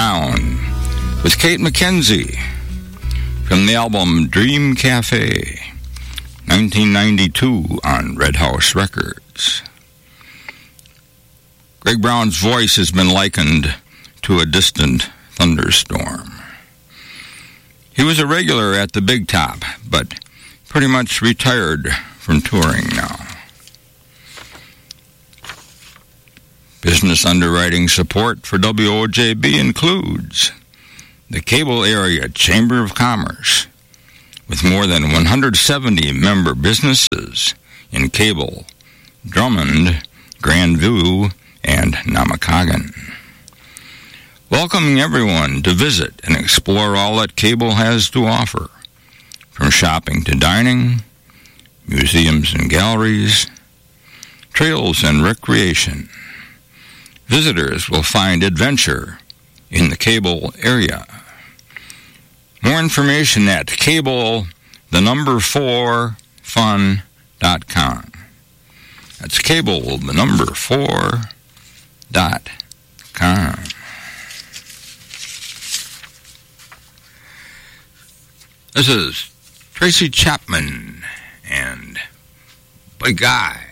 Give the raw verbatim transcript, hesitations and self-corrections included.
Down with Kate McKenzie from the album Dream Cafe, nineteen ninety-two on Red House Records. Greg Brown's voice has been likened to a distant thunderstorm. He was a regular at the Big Top, but pretty much retired from touring now. Business underwriting support for W O J B includes the Cable Area Chamber of Commerce, with more than one hundred seventy member businesses in Cable, Drummond, Grandview, and Namakagon. Welcoming everyone to visit and explore all that Cable has to offer, from shopping to dining, museums and galleries, trails and recreation. Visitors will find adventure in the Cable area. More information at cable, the number four, fun dot com. That's cable, the number four, dot com. This is Tracy Chapman and Big Guy.